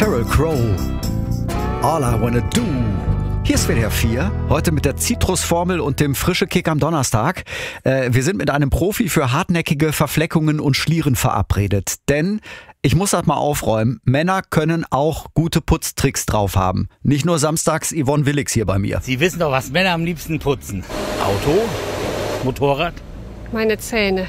Sheryl Crow. All I Wanna Do. Hier ist WDR 4, heute mit der Zitrusformel und dem frische Kick am Donnerstag. Wir sind mit einem Profi für hartnäckige Verfleckungen und Schlieren verabredet. Denn, ich muss das mal aufräumen, Männer können auch gute Putztricks drauf haben. Nicht nur samstags Yvonne Willix hier bei mir. Sie wissen doch, was Männer am liebsten putzen. Auto? Motorrad? Meine Zähne.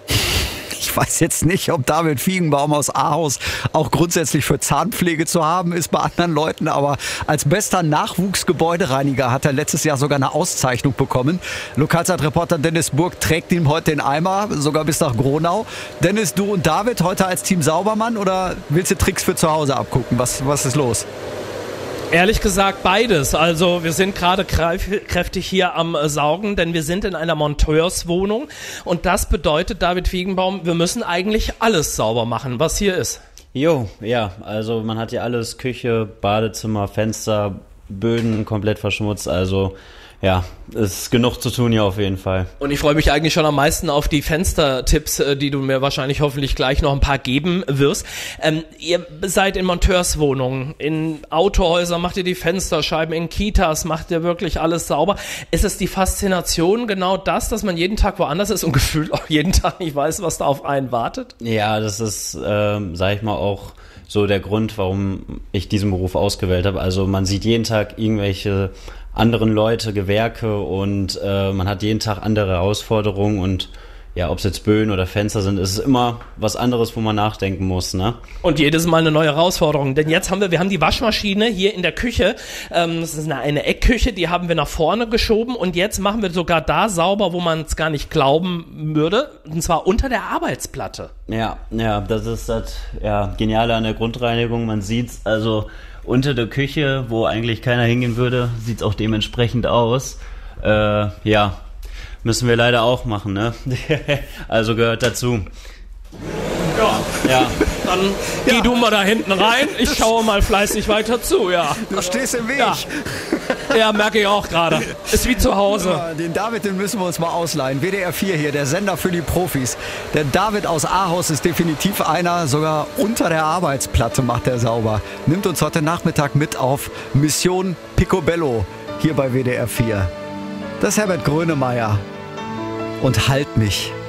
Ich weiß jetzt nicht, ob David Fiegenbaum aus Ahaus auch grundsätzlich für Zahnpflege zu haben ist bei anderen Leuten, aber als bester Nachwuchsgebäudereiniger hat er letztes Jahr sogar eine Auszeichnung bekommen. Lokalzeitreporter Dennis Burg trägt ihm heute den Eimer, sogar bis nach Gronau. Dennis, du und David heute als Team Saubermann oder willst du Tricks für zu Hause abgucken? Was ist los? Ehrlich gesagt beides. Also wir sind gerade kräftig hier am Saugen, denn wir sind in einer Monteurswohnung und das bedeutet, David Fiegenbaum, wir müssen eigentlich alles sauber machen, was hier ist. Jo, ja, also man hat hier alles, Küche, Badezimmer, Fenster, Böden komplett verschmutzt, also ja, ist genug zu tun hier auf jeden Fall. Und ich freue mich eigentlich schon am meisten auf die Fenstertipps, die du mir wahrscheinlich hoffentlich gleich noch ein paar geben wirst. Ihr seid in Monteurswohnungen, in Autohäusern macht ihr die Fensterscheiben, in Kitas macht ihr wirklich alles sauber. Ist es die Faszination genau das, dass man jeden Tag woanders ist und gefühlt auch jeden Tag nicht weiß, was da auf einen wartet? Ja, das ist, sag ich mal, auch so der Grund, warum ich diesen Beruf ausgewählt habe. Also man sieht jeden Tag irgendwelche anderen Leute, Gewerke und man hat jeden Tag andere Herausforderungen und ja, ob es jetzt Böden oder Fenster sind, ist es immer was anderes, wo man nachdenken muss, ne? Und jedes Mal eine neue Herausforderung, denn jetzt haben wir die Waschmaschine hier in der Küche, das ist eine Eckküche, die haben wir nach vorne geschoben und jetzt machen wir sogar da sauber, wo man es gar nicht glauben würde, und zwar unter der Arbeitsplatte. Ja, das ist das Geniale an der Grundreinigung, man sieht's, also unter der Küche, wo eigentlich keiner hingehen würde, sieht's auch dementsprechend aus. Müssen wir leider auch machen, ne? Also gehört dazu. Ja. Dann geh du mal da hinten rein. Ich schaue mal fleißig weiter zu, ja. Du stehst im Weg. Ja, merke ich auch gerade. Ist wie zu Hause. Ja, den David, den müssen wir uns mal ausleihen. WDR 4 hier, der Sender für die Profis. Der David aus Ahaus ist definitiv einer, sogar unter der Arbeitsplatte macht er sauber. Nimmt uns heute Nachmittag mit auf Mission Picobello hier bei WDR 4. Das ist Herbert Grönemeyer. Und Halt mich.